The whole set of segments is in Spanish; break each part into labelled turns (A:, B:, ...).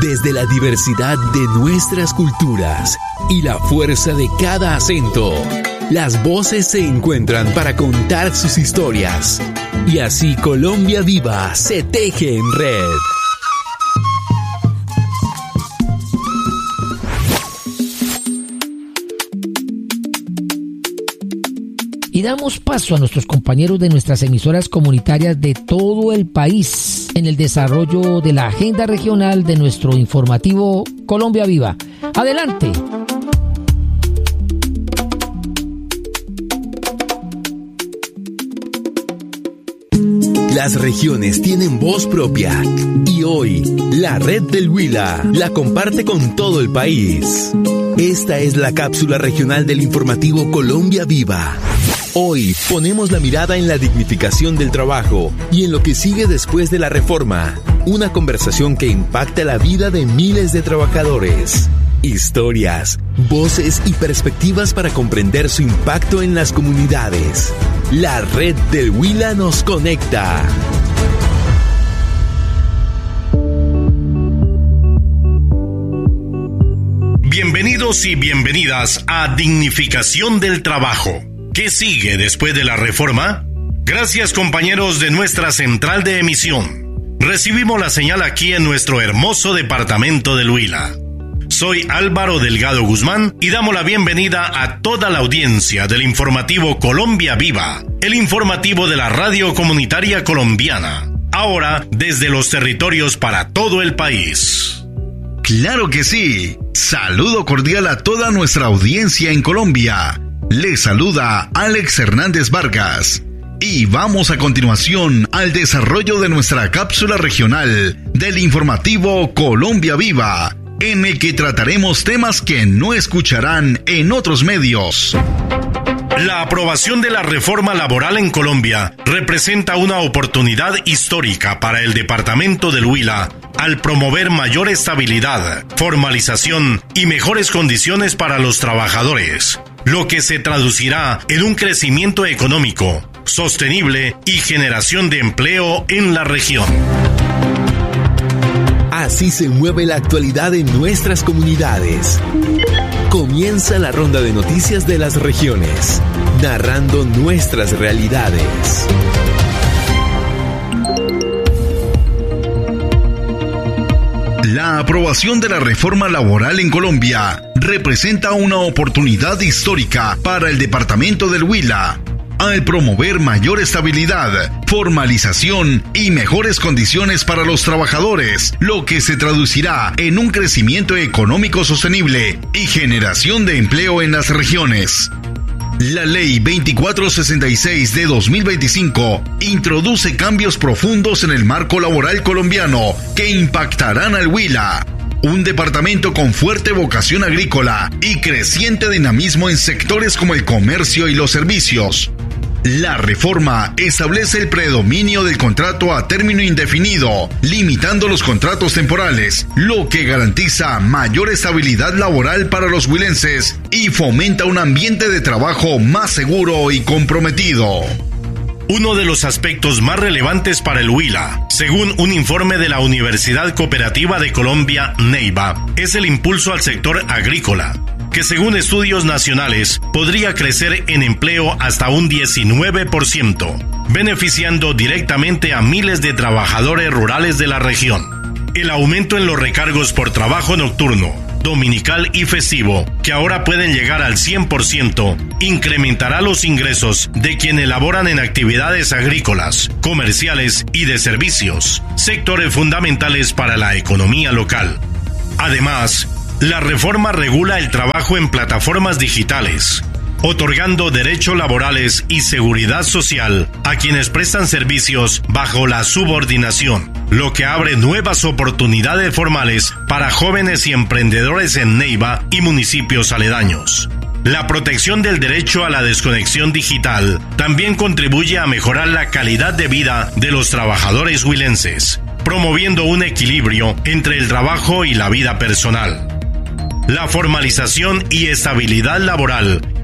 A: Desde la diversidad de nuestras culturas y la fuerza de cada acento, las voces se encuentran para contar sus historias. Y así Colombia Viva se teje en red.
B: Y damos paso a nuestros compañeros de nuestras emisoras comunitarias de todo el país en el desarrollo de la agenda regional de nuestro informativo Colombia Viva. ¡Adelante!
A: Las regiones tienen voz propia y hoy la Red del Huila la comparte con todo el país. Esta es la cápsula regional del informativo Colombia Viva. Hoy ponemos la mirada en la dignificación del trabajo y en lo que sigue después de la reforma. Una conversación que impacta la vida de miles de trabajadores. Historias, voces y perspectivas para comprender su impacto en las comunidades. La Red del Huila nos conecta.
C: Bienvenidos y bienvenidas a Dignificación del Trabajo. ¿Qué sigue después de la reforma? Gracias, compañeros de nuestra central de emisión. Recibimos la señal aquí en nuestro hermoso departamento del Huila. Soy Álvaro Delgado Guzmán y damos la bienvenida a toda la audiencia del informativo Colombia Viva, el informativo de la radio comunitaria colombiana, ahora desde los territorios para todo el país.
D: ¡Claro que sí! Saludo cordial a toda nuestra audiencia en Colombia. Les saluda Alex Hernández Vargas. Y vamos a continuación al desarrollo de nuestra cápsula regional del informativo Colombia Viva, en el que trataremos temas que no escucharán en otros medios.
C: La aprobación de la reforma laboral en Colombia representa una oportunidad histórica para el departamento del Huila al promover mayor estabilidad, formalización y mejores condiciones para los trabajadores, lo que se traducirá en un crecimiento económico, sostenible y generación de empleo en la región.
A: Así se mueve la actualidad en nuestras comunidades. Comienza la ronda de noticias de las regiones, narrando nuestras realidades.
D: La aprobación de la reforma laboral en Colombia representa una oportunidad histórica para el departamento del Huila, al promover mayor estabilidad, formalización y mejores condiciones para los trabajadores, lo que se traducirá en un crecimiento económico sostenible y generación de empleo en las regiones. La Ley 2466 de 2025 introduce cambios profundos en el marco laboral colombiano que impactarán al Huila, un departamento con fuerte vocación agrícola y creciente dinamismo en sectores como el comercio y los servicios. La reforma establece el predominio del contrato a término indefinido, limitando los contratos temporales, lo que garantiza mayor estabilidad laboral para los huilenses y fomenta un ambiente de trabajo más seguro y comprometido.
C: Uno de los aspectos más relevantes para el Huila, según un informe de la Universidad Cooperativa de Colombia, Neiva, es el impulso al sector agrícola, que según estudios nacionales podría crecer en empleo hasta un 19%, beneficiando directamente a miles de trabajadores rurales de la región. El aumento en los recargos por trabajo nocturno, dominical y festivo, que ahora pueden llegar al 100%, incrementará los ingresos de quienes laboran en actividades agrícolas, comerciales y de servicios, sectores fundamentales para la economía local. Además, la reforma regula el trabajo en plataformas digitales, otorgando derechos laborales y seguridad social a quienes prestan servicios bajo la subordinación, lo que abre nuevas oportunidades formales para jóvenes y emprendedores en Neiva y municipios aledaños. La protección del derecho a la desconexión digital también contribuye a mejorar la calidad de vida de los trabajadores huilenses, promoviendo un equilibrio entre el trabajo y la vida personal. La formalización y estabilidad laboral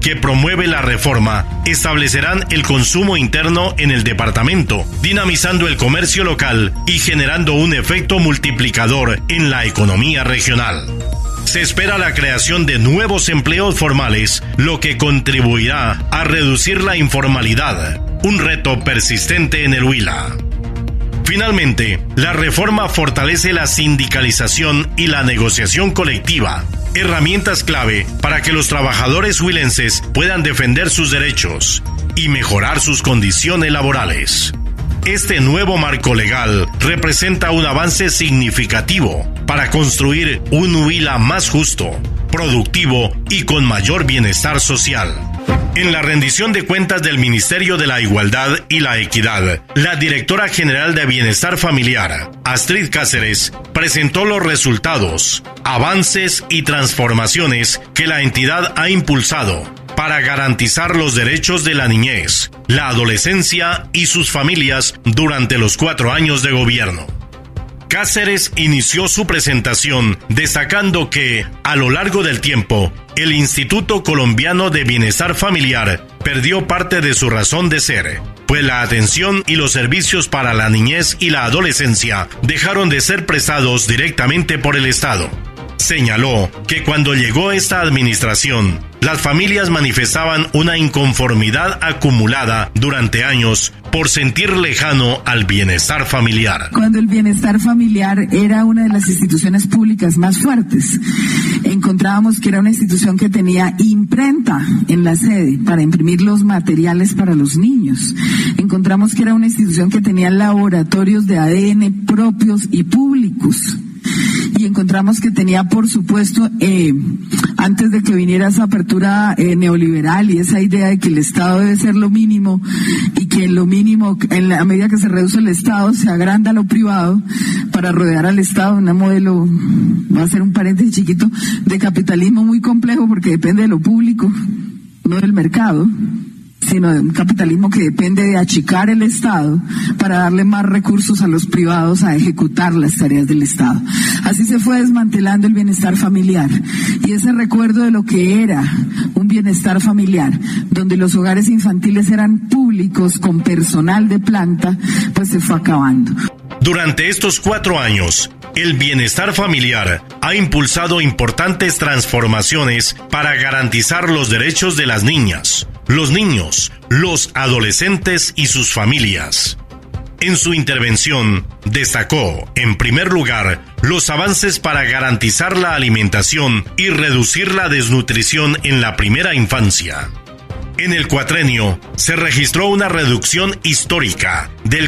C: que promueve la reforma establecerán el consumo interno en el departamento, dinamizando el comercio local y generando un efecto multiplicador en la economía regional. Se espera la creación de nuevos empleos formales, lo que contribuirá a reducir la informalidad, un reto persistente en el Huila. Finalmente, la reforma fortalece la sindicalización y la negociación colectiva, herramientas clave para que los trabajadores huilenses puedan defender sus derechos y mejorar sus condiciones laborales. Este nuevo marco legal representa un avance significativo para construir un Huila más justo, productivo y con mayor bienestar social. En la rendición de cuentas del Ministerio de la Igualdad y la Equidad, la directora general de Bienestar Familiar, Astrid Cáceres, presentó los resultados, avances y transformaciones que la entidad ha impulsado para garantizar los derechos de la niñez, la adolescencia y sus familias durante los 4 años de gobierno. Cáceres inició su presentación destacando que, a lo largo del tiempo, el Instituto Colombiano de Bienestar Familiar perdió parte de su razón de ser, pues la atención y los servicios para la niñez y la adolescencia dejaron de ser prestados directamente por el Estado. Señaló que cuando llegó esta administración, las familias manifestaban una inconformidad acumulada durante años por sentir lejano al bienestar familiar.
E: Cuando el bienestar familiar era una de las instituciones públicas más fuertes, encontrábamos que era una institución que tenía imprenta en la sede para imprimir los materiales para los niños. Encontramos que era una institución que tenía laboratorios de ADN propios y públicos. Y encontramos que tenía, por supuesto, antes de que viniera esa apertura neoliberal y esa idea de que el Estado debe ser lo mínimo y que lo mínimo, en la medida que se reduce el Estado, se agranda lo privado para rodear al Estado, un modelo, va a ser un paréntesis chiquito, de capitalismo muy complejo porque depende de lo público, no del mercado, sino de un capitalismo que depende de achicar el Estado para darle más recursos a los privados a ejecutar las tareas del Estado. Así se fue desmantelando el bienestar familiar, y ese recuerdo de lo que era un bienestar familiar, donde los hogares infantiles eran públicos con personal de planta, pues se fue acabando.
C: Durante estos 4 años, el bienestar familiar ha impulsado importantes transformaciones para garantizar los derechos de las niñas, los niños, los adolescentes y sus familias. En su intervención, destacó, en primer lugar, los avances para garantizar la alimentación y reducir la desnutrición en la primera infancia. En el cuatrenio, se registró una reducción histórica del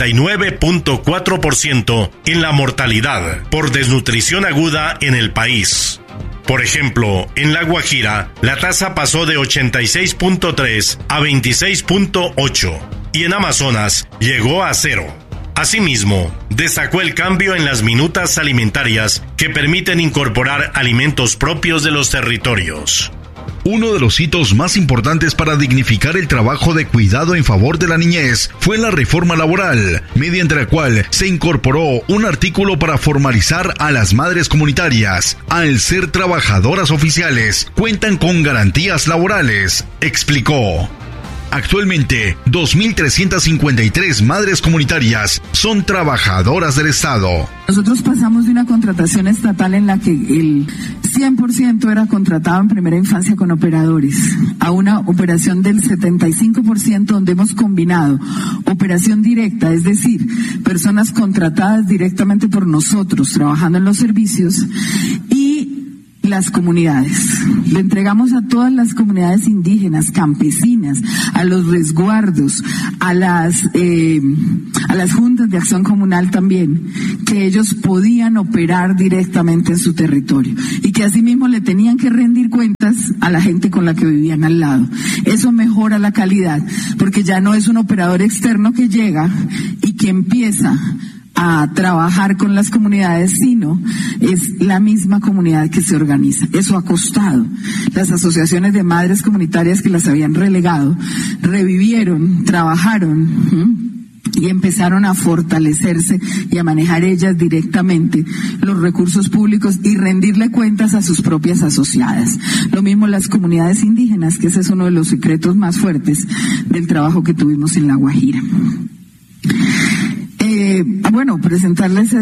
C: 49.4% en la mortalidad por desnutrición aguda en el país. Por ejemplo, en La Guajira, la tasa pasó de 86.3 a 26.8 y en Amazonas llegó a 0. Asimismo, destacó el cambio en las minutas alimentarias que permiten incorporar alimentos propios de los territorios.
D: Uno de los hitos más importantes para dignificar el trabajo de cuidado en favor de la niñez fue la reforma laboral, mediante la cual se incorporó un artículo para formalizar a las madres comunitarias. Al ser trabajadoras oficiales, cuentan con garantías laborales, explicó. Actualmente, 2.353 madres comunitarias son trabajadoras del Estado.
E: Nosotros pasamos de una contratación estatal en la que el 100% era contratado en primera infancia con operadores, a una operación del 75% donde hemos combinado operación directa, es decir, personas contratadas directamente por nosotros trabajando en los servicios, y las comunidades. Le entregamos a todas las comunidades indígenas, campesinas, a los resguardos, a las juntas de acción comunal también, que ellos podían operar directamente en su territorio y que asimismo le tenían que rendir cuentas a la gente con la que vivían al lado. Eso mejora la calidad, porque ya no es un operador externo que llega y que empieza a trabajar con las comunidades, sino es la misma comunidad que se organiza. Eso ha costado. Las asociaciones de madres comunitarias que las habían relegado, revivieron, trabajaron y empezaron a fortalecerse y a manejar ellas directamente los recursos públicos y rendirle cuentas a sus propias asociadas. Lo mismo las comunidades indígenas, que ese es uno de los secretos más fuertes del trabajo que tuvimos en La Guajira. Presentarles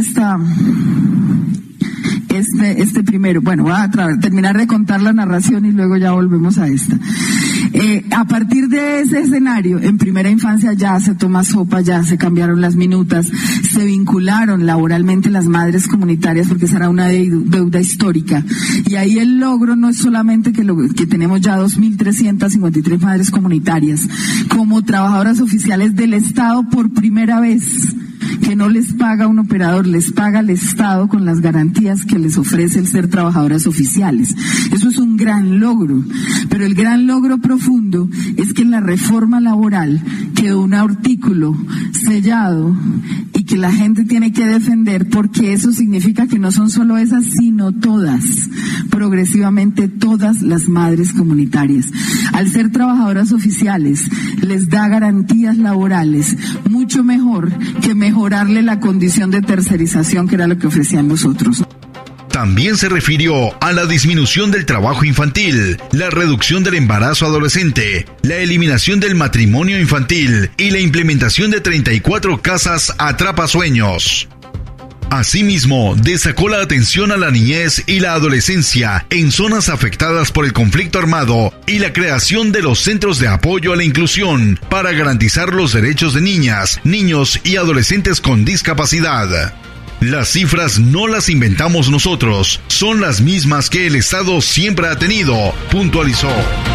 E: este primero. Bueno, voy a terminar de contar la narración y luego ya volvemos a esta. A partir de ese escenario, en primera infancia ya se toma sopa, ya se cambiaron las minutas, se vincularon laboralmente las madres comunitarias porque esa era una deuda histórica. Y ahí el logro no es solamente que tenemos ya 2.353 madres comunitarias como trabajadoras oficiales del Estado por primera vez, que no les paga un operador, les paga el Estado con las garantías que les ofrece el ser trabajadoras oficiales. Eso es un gran logro, pero el gran logro profundo es que en la reforma laboral quedó un artículo sellado y que la gente tiene que defender, porque eso significa que no son solo esas, sino todas, progresivamente todas las madres comunitarias. Al ser trabajadoras oficiales, les da garantías laborales mucho mejor que mejorarle la condición de tercerización, que era lo que ofrecían los otros.
D: También se refirió a la disminución del trabajo infantil, la reducción del embarazo adolescente, la eliminación del matrimonio infantil y la implementación de 34 casas atrapasueños. Asimismo, destacó la atención a la niñez y la adolescencia en zonas afectadas por el conflicto armado y la creación de los centros de apoyo a la inclusión para garantizar los derechos de niñas, niños y adolescentes con discapacidad. Las cifras no las inventamos nosotros, son las mismas que el Estado siempre ha tenido, puntualizó.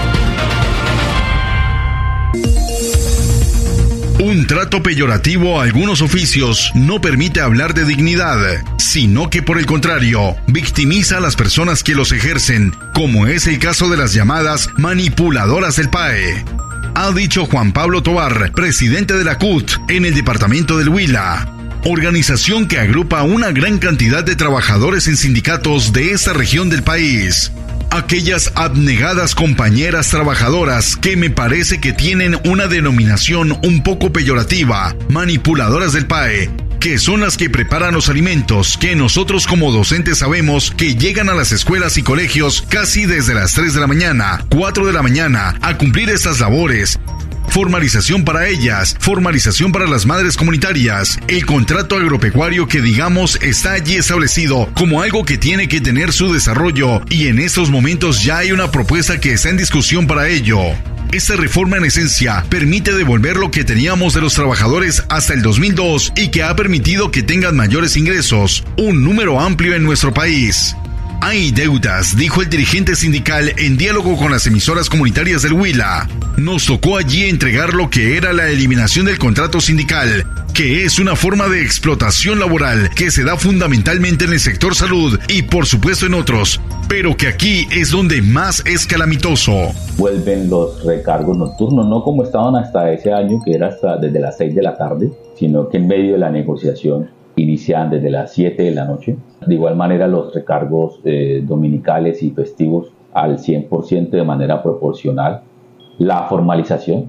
D: Un trato peyorativo a algunos oficios no permite hablar de dignidad, sino que por el contrario, victimiza a las personas que los ejercen, como es el caso de las llamadas manipuladoras del PAE. Ha dicho Juan Pablo Tovar, presidente de la CUT en el departamento del Huila, organización que agrupa una gran cantidad de trabajadores en sindicatos de esta región del país. Aquellas abnegadas compañeras trabajadoras que me parece que tienen una denominación un poco peyorativa, manipuladoras del PAE, que son las que preparan los alimentos que nosotros como docentes sabemos que llegan a las escuelas y colegios casi desde las 3 de la mañana, 4 de la mañana, a cumplir estas labores. Formalización para ellas, formalización para las madres comunitarias, el contrato agropecuario que digamos está allí establecido como algo que tiene que tener su desarrollo y en estos momentos ya hay una propuesta que está en discusión para ello. Esta reforma en esencia permite devolver lo que teníamos de los trabajadores hasta el 2002 y que ha permitido que tengan mayores ingresos, un número amplio en nuestro país. Hay deudas, dijo el dirigente sindical en diálogo con las emisoras comunitarias del Huila. Nos tocó allí entregar lo que era la eliminación del contrato sindical, que es una forma de explotación laboral que se da fundamentalmente en el sector salud y por supuesto en otros, pero que aquí es donde más es calamitoso.
F: Vuelven los recargos nocturnos, no como estaban hasta ese año, que era hasta desde las 6 de la tarde, sino que en medio de la negociación inician desde las 7 de la noche. De igual manera los recargos dominicales y festivos al 100% de manera proporcional. La formalización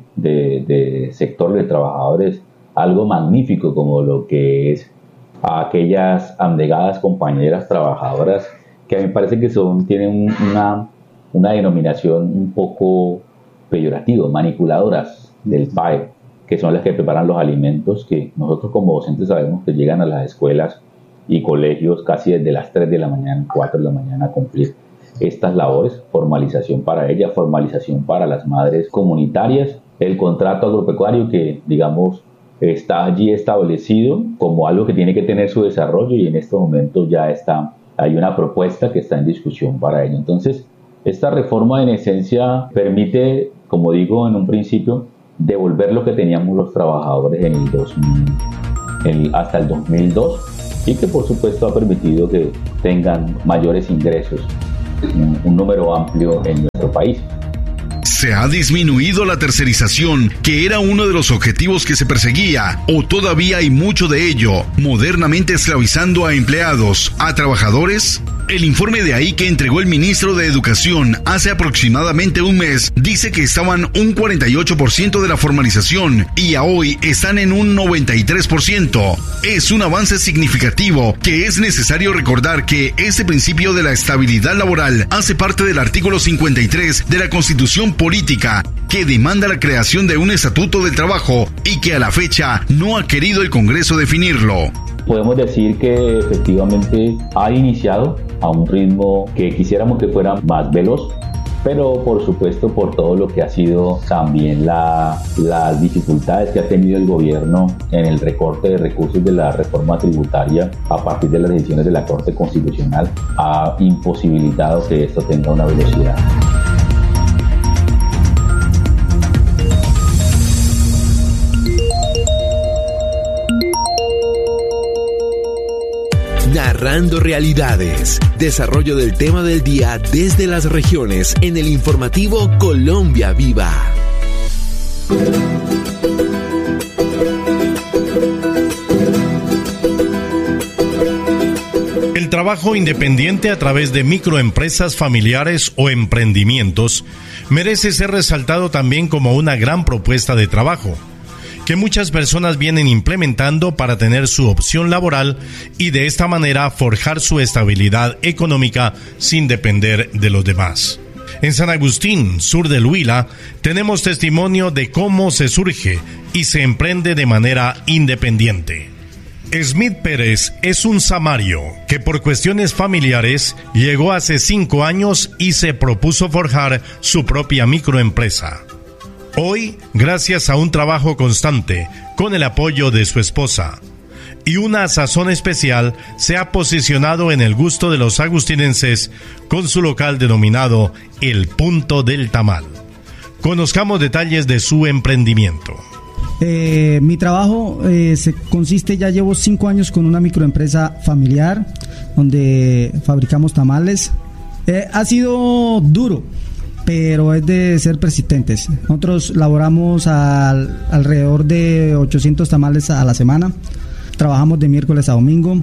F: de sector de trabajadores, algo magnífico como lo que es a aquellas abnegadas compañeras trabajadoras que a mí me parece que tienen una denominación un poco peyorativa, manipuladoras del PAE, que son las que preparan los alimentos que nosotros como docentes sabemos que llegan a las escuelas y colegios casi desde las 3 de la mañana, 4 de la mañana a cumplir estas labores. Formalización para ellas, formalización para las madres comunitarias, el contrato agropecuario que digamos está allí establecido como algo que tiene que tener su desarrollo y en estos momentos ya hay una propuesta que está en discusión para ello. Entonces, esta reforma en esencia permite, como digo en un principio, devolver lo que teníamos los trabajadores en hasta el 2002 y que por supuesto ha permitido que tengan mayores ingresos, un número amplio en nuestro país.
D: ¿Se ha disminuido la tercerización, que era uno de los objetivos que se perseguía, o todavía hay mucho de ello, modernamente esclavizando a empleados, a trabajadores? El informe de ahí que entregó el ministro de Educación hace aproximadamente un mes dice que estaban un 48% de la formalización y a hoy están en un 93%. Es un avance significativo que es necesario recordar que este principio de la estabilidad laboral hace parte del artículo 53 de la Constitución Política, que demanda la creación de un estatuto del trabajo y que a la fecha no ha querido el Congreso definirlo.
F: Podemos decir que efectivamente ha iniciado a un ritmo que quisiéramos que fuera más veloz, pero por supuesto por todo lo que ha sido también las dificultades que ha tenido el gobierno en el recorte de recursos de la reforma tributaria a partir de las decisiones de la Corte Constitucional, ha imposibilitado que esto tenga una velocidad.
A: Narrando realidades. Desarrollo del tema del día desde las regiones en el informativo Colombia Viva.
C: El trabajo independiente a través de microempresas familiares o emprendimientos merece ser resaltado también como una gran propuesta de trabajo que muchas personas vienen implementando para tener su opción laboral y de esta manera forjar su estabilidad económica sin depender de los demás. En San Agustín, sur del Huila, tenemos testimonio de cómo se surge y se emprende de manera independiente. Smith Pérez es un samario que por cuestiones familiares llegó hace 5 años y se propuso forjar su propia microempresa. Hoy, gracias a un trabajo constante, con el apoyo de su esposa y una sazón especial, se ha posicionado en el gusto de los agustinenses con su local denominado El Punto del Tamal. Conozcamos detalles de su emprendimiento.
G: Mi trabajo consiste, ya llevo 5 años con una microempresa familiar donde fabricamos tamales. Ha sido duro, pero es de ser persistentes. Nosotros laboramos alrededor de 800 tamales a la semana. Trabajamos de miércoles a domingo.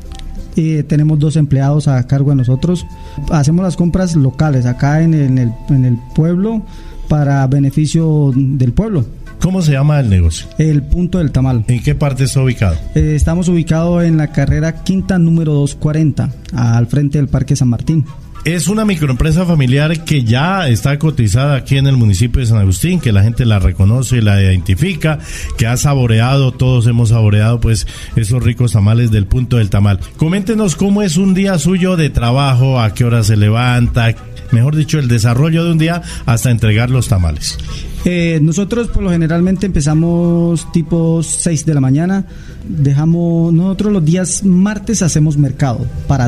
G: Tenemos 2 empleados a cargo de nosotros. Hacemos las compras locales acá en el pueblo para beneficio del pueblo.
C: ¿Cómo se llama el negocio?
G: El Punto del Tamal.
C: ¿En qué parte está ubicado?
G: Estamos ubicados en la carrera quinta número 240, al frente del Parque San Martín.
C: Es una microempresa familiar que ya está cotizada aquí en el municipio de San Agustín, que la gente la reconoce y la identifica, que ha saboreado, todos hemos saboreado pues esos ricos tamales del Punto del Tamal. Coméntenos cómo es un día suyo de trabajo, a qué hora se levanta, mejor dicho, el desarrollo de un día hasta entregar los tamales.
G: Nosotros por lo generalmente empezamos tipo 6 de la mañana. Nosotros los días martes hacemos mercado para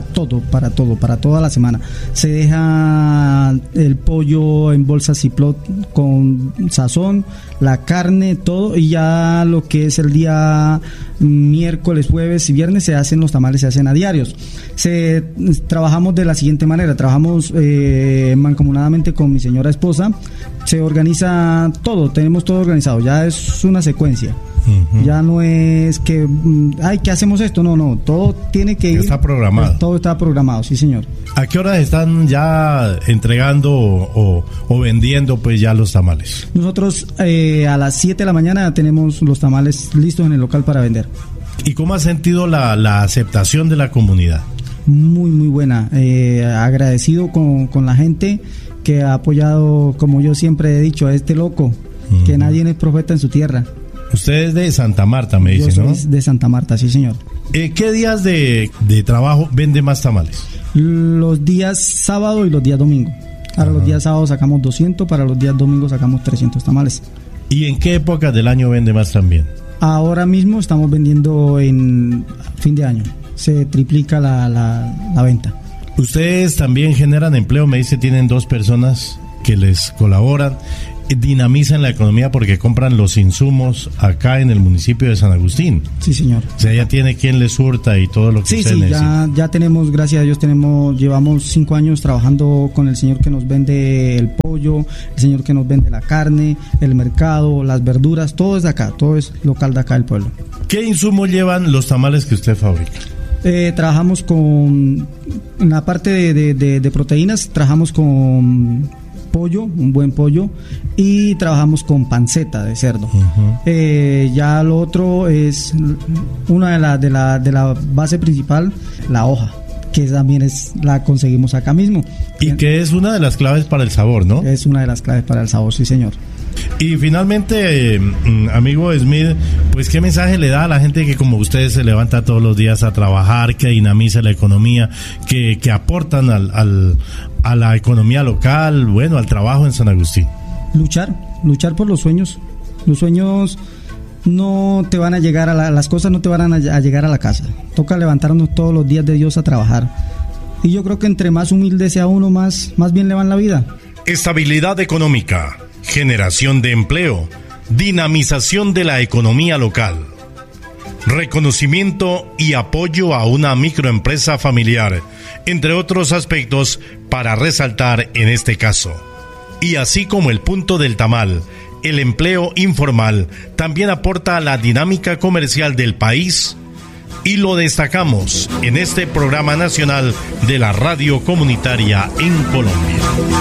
G: toda la semana. Se deja el pollo en bolsas Ziploc con sazón, la carne, todo, y ya lo que es el día miércoles, jueves y viernes se hacen los tamales, se hacen a diarios. Trabajamos de la siguiente manera, trabajamos mancomunadamente con mi señora esposa. Se organiza todo, tenemos todo organizado, ya es una secuencia. Uh-huh. Ya no es que, ¿qué hacemos esto? No, todo tiene que ir.
C: Está programado.
G: Todo está programado, sí señor.
C: ¿A qué hora están ya entregando o vendiendo pues ya los tamales?
G: Nosotros a las 7 de la mañana tenemos los tamales listos en el local para vender.
C: ¿Y cómo ha sentido la aceptación de la comunidad?
G: Muy, muy buena. Agradecido con la gente que ha apoyado, como yo siempre he dicho, a este loco, que nadie es profeta en su tierra.
C: Usted es de Santa Marta, me dice, ¿no?
G: Yo soy de Santa Marta, sí, señor.
C: ¿Qué días de trabajo vende más tamales?
G: Los días sábado y los días domingo. Para los días sábados sacamos 200, para los días domingos sacamos 300 tamales.
C: ¿Y en qué épocas del año vende más también?
G: Ahora mismo estamos vendiendo en fin de año. Se triplica la venta.
C: Ustedes también generan empleo, me dice, tienen 2 personas que les colaboran. dinamizan la economía porque compran los insumos acá en el municipio de San Agustín.
G: Sí, señor.
C: O sea, ya tiene quien le surta y todo lo que usted necesita.
G: Ya tenemos, gracias a Dios, llevamos 5 años trabajando con el señor que nos vende el pollo, el señor que nos vende la carne, el mercado, las verduras, todo es de acá, todo es local de acá del pueblo.
C: ¿Qué insumos llevan los tamales que usted fabrica?
G: Trabajamos en la parte de proteínas, trabajamos con pollo, un buen pollo, y trabajamos con panceta de cerdo. Uh-huh. Ya lo otro es una de la base principal, la hoja, que también la conseguimos acá mismo.
C: Y que es una de las claves para el sabor, ¿no?
G: Es una de las claves para el sabor, sí, señor.
C: Y finalmente, amigo Smith, pues ¿qué mensaje le da a la gente que como usted se levanta todos los días a trabajar, que dinamiza la economía, que aportan a la economía local, bueno, al trabajo en San Agustín? Luchar por los sueños. Los sueños no te van a llegar las cosas no te van a llegar a la casa. Toca levantarnos todos los días de Dios a trabajar. Y yo creo que entre más humilde sea uno, más bien le va en la vida. Estabilidad económica, generación de empleo, dinamización de la economía local, reconocimiento y apoyo a una microempresa familiar, entre otros aspectos para resaltar en este caso. Y así como el punto del tamal, el empleo informal también aporta a la dinámica comercial del país y lo destacamos en este programa nacional de la radio comunitaria en Colombia.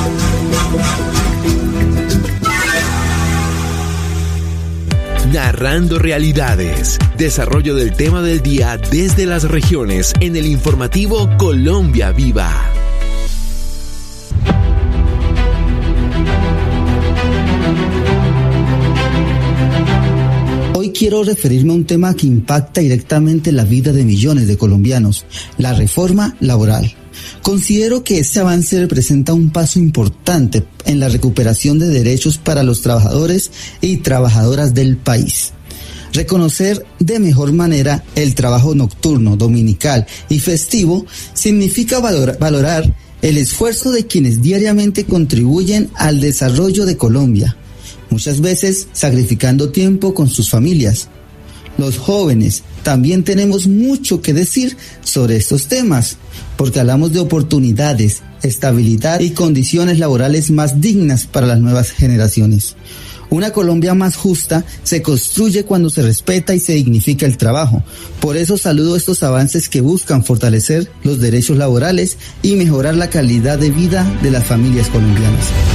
A: Narrando realidades, desarrollo del tema del día desde las regiones en el informativo Colombia Viva.
H: Hoy quiero referirme a un tema que impacta directamente la vida de millones de colombianos, la reforma laboral. Considero que este avance representa un paso importante en la recuperación de derechos para los trabajadores y trabajadoras del país. Reconocer de mejor manera el trabajo nocturno, dominical y festivo significa valorar el esfuerzo de quienes diariamente contribuyen al desarrollo de Colombia, muchas veces sacrificando tiempo con sus familias. Los jóvenes también tenemos mucho que decir sobre estos temas, porque hablamos de oportunidades, estabilidad y condiciones laborales más dignas para las nuevas generaciones. Una Colombia más justa se construye cuando se respeta y se dignifica el trabajo. Por eso saludo estos avances que buscan fortalecer los derechos laborales y mejorar la calidad de vida de las familias colombianas.